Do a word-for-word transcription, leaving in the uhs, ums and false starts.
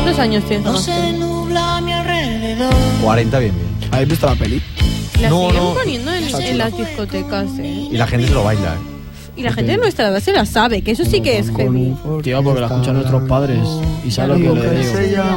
¿Cuántos años tienes, Sebastián? cuarenta bien bien. ¿Habéis visto la peli? La No, siguen no. poniendo en, en las discotecas, ¿eh? Y la gente se lo baila, ¿eh? Y la gente de nuestra edad se la sabe, que eso sí que es heavy. Tío, porque la escuchan nuestros padres. Y sabes lo que le digo.